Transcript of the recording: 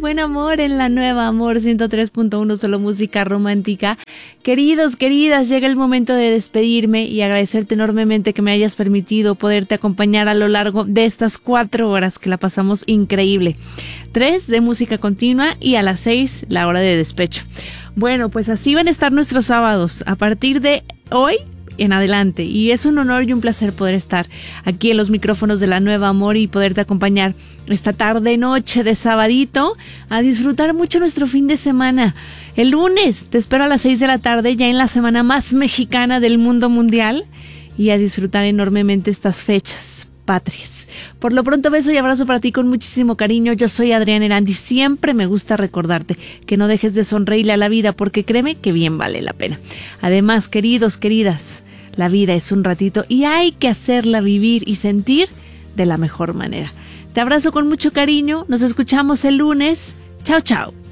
Buen Amor en la Nueva Amor 103.1, solo música romántica. Queridos, queridas, llega el momento de despedirme y agradecerte enormemente que me hayas permitido poderte acompañar a lo largo de estas 4 horas que la pasamos increíble. 3 de música continua y a las 6 la hora de despecho. Bueno, pues así van a estar nuestros sábados a partir de hoy en adelante, y es un honor y un placer poder estar aquí en los micrófonos de la Nueva Amor y poderte acompañar esta tarde noche de sabadito a disfrutar mucho nuestro fin de semana. El lunes te espero a las 6 de la tarde ya en la semana más mexicana del mundo mundial y a disfrutar enormemente estas fechas patrias. Por lo pronto, beso y abrazo para ti con muchísimo cariño. Yo soy Adriana Erandi. Siempre me gusta recordarte que no dejes de sonreírle a la vida, porque créeme que bien vale la pena. Además, queridos, queridas, la vida es un ratito y hay que hacerla vivir y sentir de la mejor manera. Te abrazo con mucho cariño. Nos escuchamos el lunes. Chao, chao.